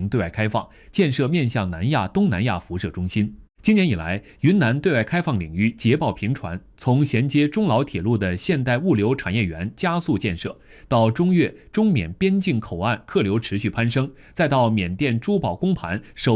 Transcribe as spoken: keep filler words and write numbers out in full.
对外开放，建设面向南亚、东南亚辐射中心。今年以来，云南对外开放领域捷报频传，从衔接中老铁路的现代物流产业园加速建设，到中越、中缅边境口岸客流持续攀升，再到缅甸珠宝公盘首